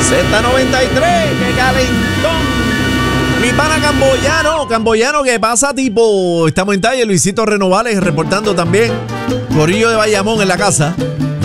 Z93, qué calentón. Mi pana Camboyano, ¿qué pasa, tipo? Estamos en Talle, Luisito Renovales reportando también. Corillo de Bayamón en la casa.